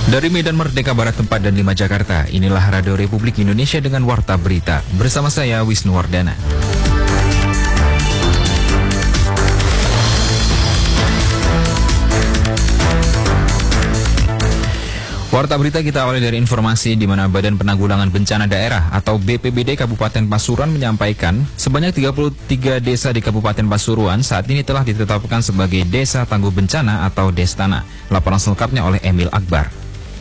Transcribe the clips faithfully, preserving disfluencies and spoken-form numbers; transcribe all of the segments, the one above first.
Dari Medan Merdeka Barat empat dan lima Jakarta, inilah Radio Republik Indonesia dengan Warta Berita. Bersama saya Wisnu Wardana. Warta Berita kita awali dari informasi di mana Badan Penanggulangan Bencana Daerah atau B P B D Kabupaten Pasuruan menyampaikan sebanyak tiga puluh tiga desa di Kabupaten Pasuruan saat ini telah ditetapkan sebagai Desa Tangguh Bencana atau Destana. Laporan selengkapnya oleh Emil Akbar.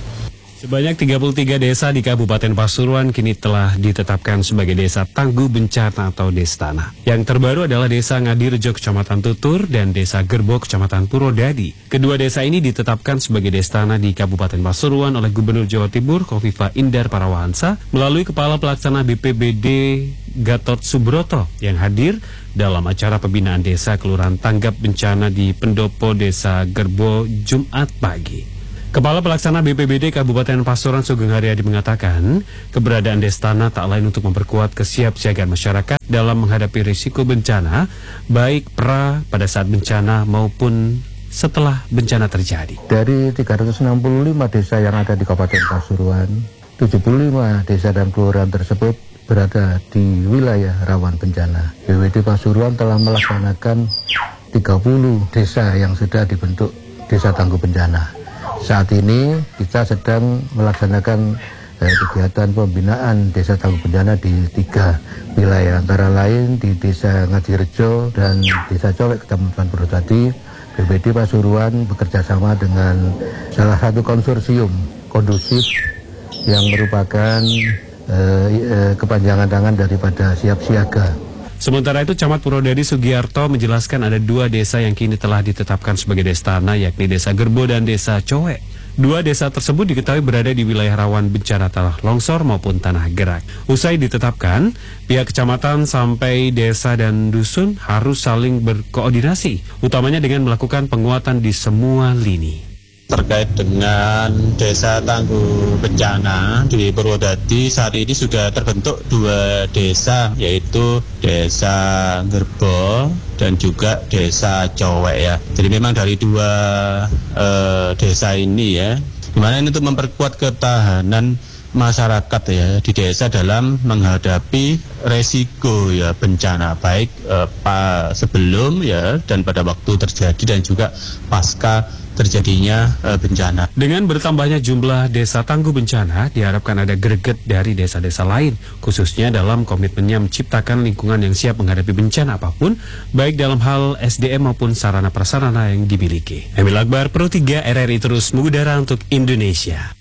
Sebanyak tiga puluh tiga desa di Kabupaten Pasuruan kini telah ditetapkan sebagai Desa Tangguh Bencana atau Destana. Yang terbaru adalah Desa Ngadirejo Kecamatan Tutur dan Desa Gerbo Kecamatan Purwodadi. Kedua desa ini ditetapkan sebagai Destana di Kabupaten Pasuruan oleh Gubernur Jawa Timur Kofifa Indar Parawansa melalui Kepala Pelaksana B P B D Gatot Subroto yang hadir dalam acara pembinaan desa Kelurahan Tanggap Bencana di Pendopo Desa Gerbo Jumat pagi. Kepala Pelaksana B P B D Kabupaten Pasuruan Sugeng Haryadi mengatakan, keberadaan Destana tak lain untuk memperkuat kesiapsiagaan masyarakat dalam menghadapi risiko bencana, baik pra pada saat bencana maupun setelah bencana terjadi. Dari tiga ratus enam puluh lima desa yang ada di Kabupaten Pasuruan, tujuh puluh lima desa dan kelurahan tersebut berada di wilayah rawan bencana. B P B D Pasuruan telah melaksanakan tiga puluh desa yang sudah dibentuk Desa Tangguh Bencana. Saat ini kita sedang melaksanakan eh, kegiatan pembinaan Desa Tangguh Bencana di tiga wilayah, antara lain di Desa Ngadirejo dan Desa Cowek Kecamatan Purwodadi. B P B D Pasuruan bekerja sama dengan salah satu konsorsium kondusif yang merupakan eh, eh, kepanjangan tangan daripada siap siaga. Sementara itu, Camat Purwodadi Sugiarto menjelaskan ada dua desa yang kini telah ditetapkan sebagai Destana, yakni Desa Gerbo dan Desa Cowek. Dua desa tersebut diketahui berada di wilayah rawan bencana tanah longsor maupun tanah gerak. Usai ditetapkan, pihak kecamatan sampai desa dan dusun harus saling berkoordinasi, utamanya dengan melakukan penguatan di semua lini. Terkait dengan Desa Tangguh Bencana di Purwodadi, saat ini sudah terbentuk dua desa, yaitu Desa Gerbo dan juga Desa Cowek ya. Jadi memang dari dua eh, desa ini ya, dimana ini untuk memperkuat ketahanan masyarakat ya di desa dalam menghadapi resiko ya bencana, baik eh, pa, sebelum ya dan pada waktu terjadi dan juga pasca terjadinya e, bencana. Dengan bertambahnya jumlah Desa Tangguh Bencana, diharapkan ada greget dari desa-desa lain, khususnya dalam komitmennya menciptakan lingkungan yang siap menghadapi bencana apapun, baik dalam hal S D M maupun sarana prasarana yang dimiliki. Emil Akbar, Pro tiga R R I terus mengudara untuk Indonesia.